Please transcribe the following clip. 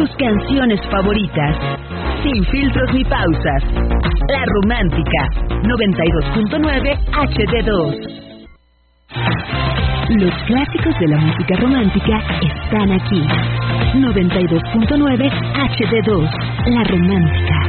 tus canciones favoritas, sin filtros ni pausas. La Romántica, 92.9 HD2. Los clásicos de la música romántica están aquí. 92.9 HD2, La Romántica.